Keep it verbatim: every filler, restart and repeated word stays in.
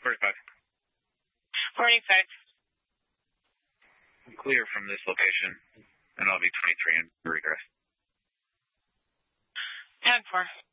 forty-five. forty-five. I'm clear from this location, and I'll be twenty-three in regress. ten four.